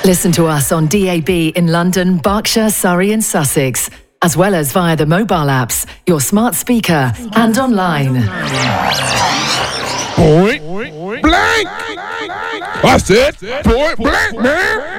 Listen to us on DAB in London, Berkshire, Surrey and Sussex, as well as via the mobile apps, your smart speaker and online. Point blank. I said point blank, man.